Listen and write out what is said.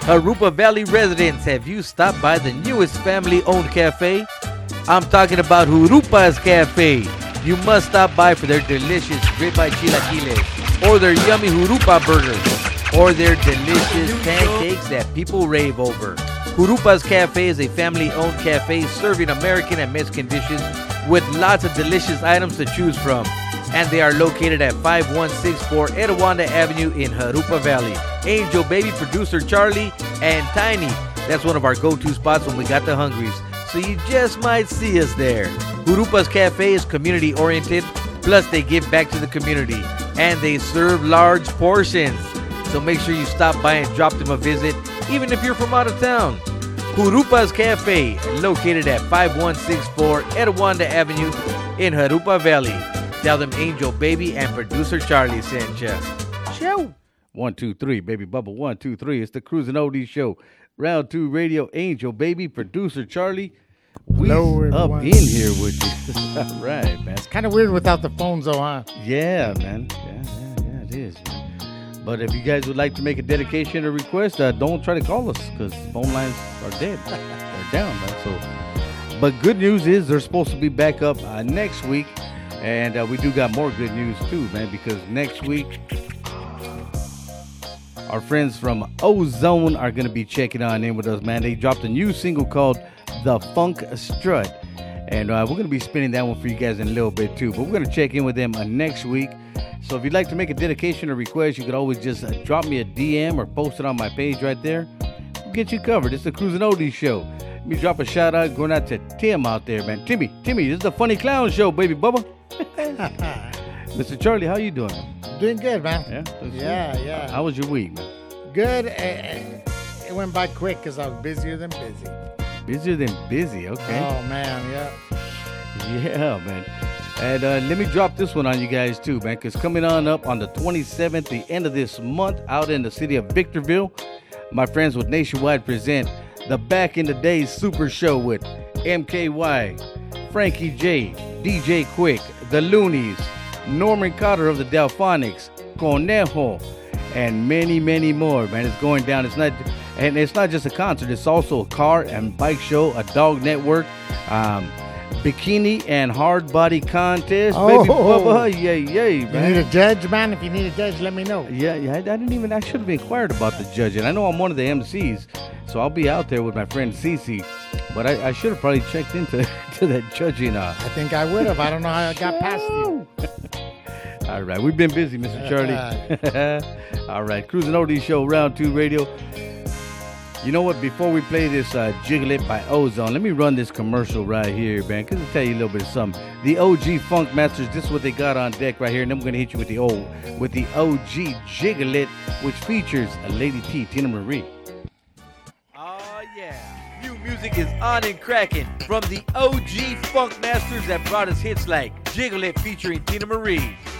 Harupa Valley residents, have you stopped by the newest family-owned cafe? I'm talking about Hurupa's Cafe. You must stop by for their delicious ribeye chilaquiles, or their yummy Hurupa burgers, or their delicious pancakes that people rave over. Hurupa's Cafe is a family-owned cafe serving American and Mexican dishes with lots of delicious items to choose from. And they are located at 5164 Etiwanda Avenue in Harupa Valley. Angel Baby, producer Charlie, and Tiny. That's one of our go-to spots when we got the hungries. So you just might see us there. Hurupa's Cafe is community-oriented, plus they give back to the community. And they serve large portions. So make sure you stop by and drop them a visit, even if you're from out of town. Hurupa's Cafe, located at 5164 Etiwanda Avenue in Harupa Valley. Tell them Angel Baby and producer Charlie sent you. Show. 1, 2, 3, baby bubble. 1, 2, 3. It's the Cruising Oldies Show. Round 2 radio. Angel Baby, producer Charlie. Hello, up everyone. in here with you. All right, man. It's kind of weird without the phones, though, huh? Yeah, man. Yeah, it is, man. But if you guys would like to make a dedication or request, don't try to call us because phone lines are dead. They're down, man. So, but good news is they're supposed to be back up next week. And we do got more good news too, man, because next week our friends from Ozone are going to be checking on in with us, man. They dropped a new single called The Funk Strut. And we're going to be spinning that one for you guys in a little bit too. But we're going to check in with them next week. So if you'd like to make a dedication or request, you could always just drop me a DM or post it on my page right there. We'll get you covered. It's the Cruising Oldies Show. Let me drop a shout out going out to Tim out there, man. Timmy, this is the Funny Clown Show, baby bubba. Mr. Charlie, how you doing? Doing good, man. Yeah? How was your week, man? Good. It went by quick because I was busier than busy. Busier than busy, okay. Oh, man, yeah. Yeah, man. And let me drop this one on you guys, too, man, because coming on up on the 27th, the end of this month, out in the city of Victorville, my friends with Nationwide present the Back in the Day Super Show with MKY, Frankie J, DJ Quick, The Loonies, Norman Carter of the Delphonics, Conejo, and many, many more, man. It's going down. It's not just a concert. It's also a car and bike show, a dog network, bikini and hard body contest. Baby Bubba, yay, man. You need a judge, man? If you need a judge, let me know. Yeah, I should have inquired about the judging. I know I'm one of the MCs, so I'll be out there with my friend Cece. But I should have probably checked into that judging. I think I would have. I don't know how I got past you. All right, we've been busy, Mr. Charlie. All right, Cruising Oldies Show, Round 2 Radio. You know what? Before we play this Jiggle It by Ozone, let me run this commercial right here, man, because I'll tell you a little bit of something. The OG Funk Masters, this is what they got on deck right here, and then we're going to hit you with the OG Jiggle It, which features a Lady T, Tina Marie. Oh, yeah. New music is on and cracking from the OG Funk Masters that brought us hits like Jiggle It featuring Tina Marie.